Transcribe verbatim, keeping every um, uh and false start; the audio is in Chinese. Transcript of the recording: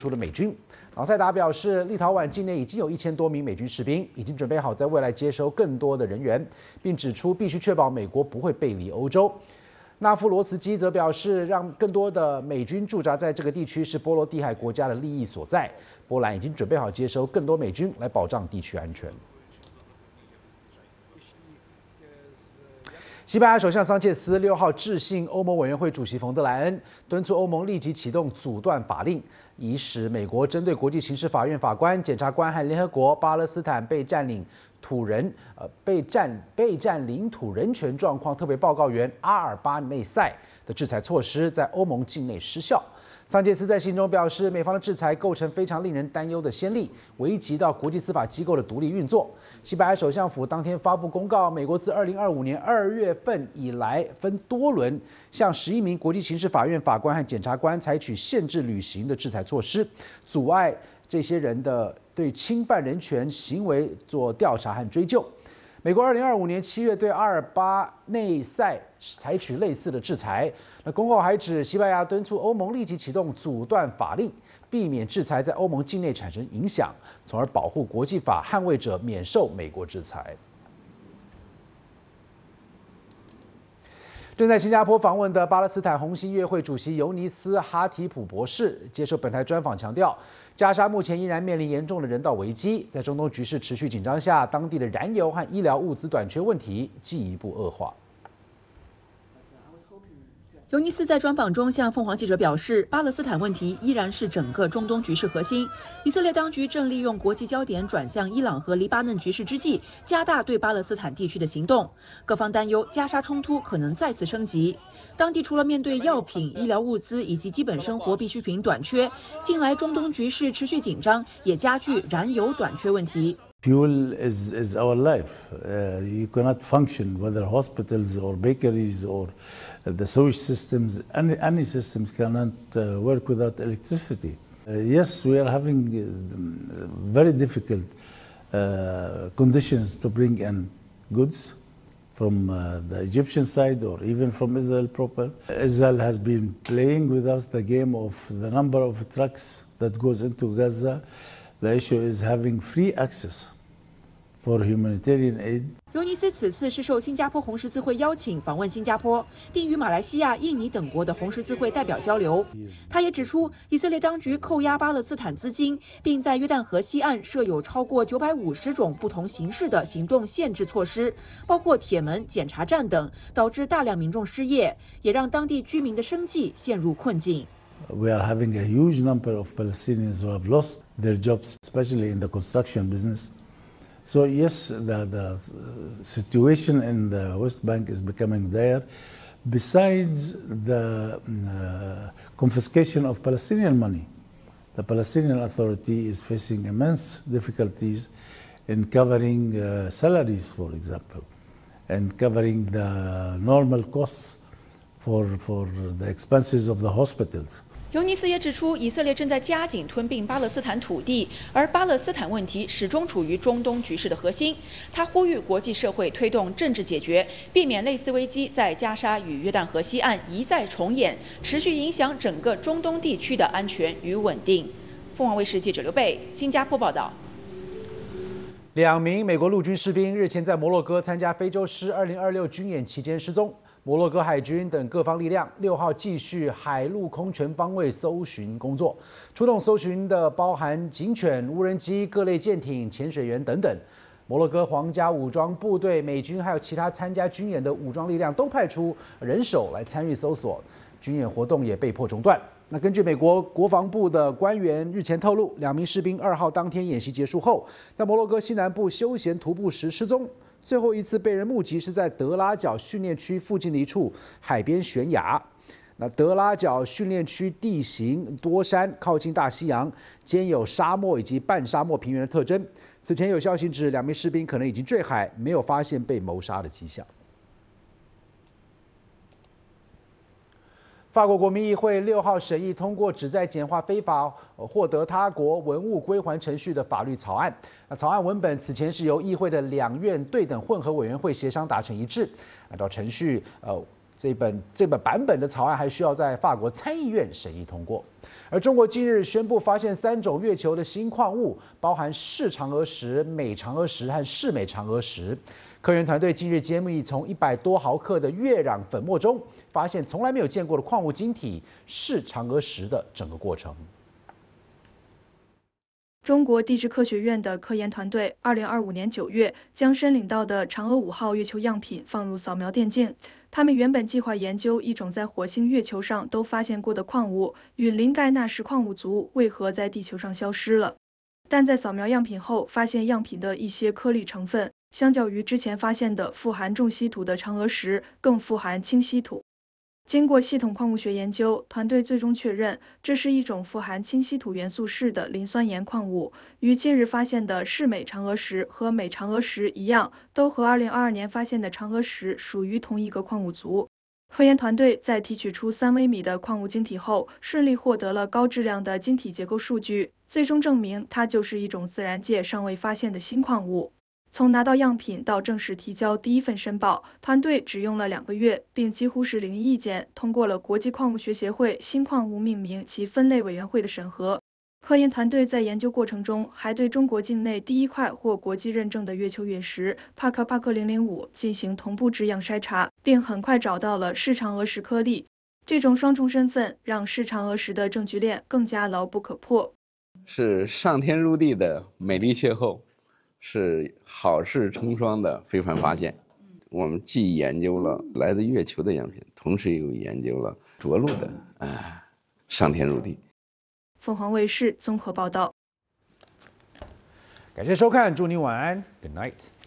出了美军。老塞达表示，立陶宛境内已经有一千多名美军士兵，已经准备好在未来接收更多的人员，并指出必须确保美国不会背离欧洲。纳夫罗茨基则表示，让更多的美军驻扎在这个地区是波罗的海国家的利益所在。波兰已经准备好接收更多美军来保障地区安全。西班牙首相桑切斯六号致信欧盟委员会主席冯德莱恩，敦促欧盟立即启动阻断法令，以使美国针对国际刑事法院法官、检察官和联合国巴勒斯坦被占领土人呃被占被占领土人权状况特别报告员阿尔巴内塞的制裁措施在欧盟境内失效。桑切斯在信中表示，美方的制裁构成非常令人担忧的先例，危及到国际司法机构的独立运作。西班牙首相府当天发布公告，美国自二零二五年二月份以来，分多轮向十一名国际刑事法院法官和检察官采取限制履行的制裁措施，阻碍这些人的对侵犯人权行为做调查和追究。美国二零二五年七月对阿尔巴内塞采取类似的制裁。那公告还指，西班牙敦促欧盟立即启动阻断法令，避免制裁在欧盟境内产生影响，从而保护国际法捍卫者免受美国制裁。正在新加坡访问的巴勒斯坦红新月会主席尤尼斯·哈提普博士接受本台专访强调，加沙目前依然面临严重的人道危机，在中东局势持续紧张下，当地的燃油和医疗物资短缺问题进一步恶化。 尤尼斯在专访中向凤凰记者表示，巴勒斯坦问题依然是整个中东局势核心。以色列当局正利用国际焦点转向伊朗和黎巴嫩局势之际，加大对巴勒斯坦地区的行动。各方担忧加沙冲突可能再次升级。当地除了面对药品、医疗物资以及基本生活必需品短缺，近来中东局势持续紧张，也加剧燃油短缺问题。 Fuel is, is our life. Uh, you cannot function, whether hospitals or bakeries or the sewage systems, any, any systems cannot uh, work without electricity. Uh, yes, we are having uh, very difficult uh, conditions to bring in goods from uh, the Egyptian side or even from Israel proper. Israel has been playing with us the game of the number of trucks that goes into Gaza. The issue is having free access for humanitarian aid. 尤尼斯此次是受新加坡红十字会邀请访问新加坡，并与马来西亚、印尼等国的红十字会代表交流。他也指出，以色列当局扣押巴勒斯坦资金，并在约旦河西岸设有超过九百五十种不同形式的行动限制措施，包括铁门、检查站等，导致大量民众失业，也让当地居民的生计陷入困境。 We are having a huge number of Palestinians who have lost their jobs, especially in the construction business. So yes, the, the situation in the West Bank is becoming dire. Besides the uh, confiscation of Palestinian money, the Palestinian Authority is facing immense difficulties in covering uh, salaries, for example, and covering the normal costs for, for the expenses of the hospitals. 尤尼斯也指出，以色列正在加紧吞并巴勒斯坦土地，而巴勒斯坦问题始终处于中东局势的核心。他呼吁国际社会推动政治解决，避免类似危机在加沙与约旦河西岸一再重演，持续影响整个中东地区的安全与稳定。凤凰卫视记者刘贝，新加坡报道。 两名美国陆军士兵日前在摩洛哥参加非洲狮二零二六军演期间失踪。摩洛哥海军等各方力量六号继续海陆空全方位搜寻工作，出动搜寻的包含警犬、无人机、各类舰艇、潜水员等等。摩洛哥皇家武装部队、美军还有其他参加军演的武装力量都派出人手来参与搜索，军演活动也被迫中断。那根据美国国防部的官员日前透露，两名士兵二号当天演习结束后，在摩洛哥西南部休闲徒步时失踪。最后一次被人目击是在德拉角训练区附近的一处海边悬崖。那德拉角训练区地形多山，靠近大西洋，兼有沙漠以及半沙漠平原的特征。此前有消息指，两名士兵可能已经坠海，没有发现被谋杀的迹象。法国国民议会六号审议通过旨在简化非法获得他国文物归还程序的法律草案。那草案文本此前是由议会的两院对等混合委员会协商达成一致。按照程序，呃， 这本这本版本的草案还需要在法国参议院审议通过。而中国近日宣布发现三种月球的新矿物，包含视嫦娥石、镁嫦娥石和视镁嫦娥石。科研团队近日揭秘从一百多毫克的月壤粉末中，发现从来没有见过的矿物晶体视嫦娥石的整个过程。 中国地质科学院的科研团队，二零二五年九月将申领到的嫦娥五号月球样品放入扫描电镜。他们原本计划研究一种在火星、月球上都发现过的矿物——陨磷钙钠石矿物族为何在地球上消失了。但在扫描样品后，发现样品的一些颗粒成分，相较于之前发现的富含重稀土的嫦娥石，更富含轻稀土。经过系统矿物学研究，团队最终确认，这是一种富含轻稀土元素铯的磷酸盐矿物，与近日发现的视镁嫦娥石和镁嫦娥石一样，都和二零二二年发现的嫦娥石属于同一个矿物族。科研团队在提取出三微米的矿物晶体后，顺利获得了高质量的晶体结构数据，最终证明它就是一种自然界尚未发现的新矿物。从拿到样品到正式提交第一份申报，团队只用了两个月，并几乎是零意见通过了国际矿物学协会新矿物命名及分类委员会的审核。科研团队在研究过程中，还对中国境内第一块获国际认证的月球陨石帕克帕克零零五进行同步质样筛查，并很快找到了视嫦娥石颗粒。这种双重身份让视嫦娥石的证据链更加牢不可破。 是上天入地的美丽邂逅。是好事成双的非凡发现。我们既研究了来自月球的样品，同时又研究了着陆的啊、呃、上天入地。 凤凰卫视综合报道。 感谢收看，祝您晚安 ，Good night。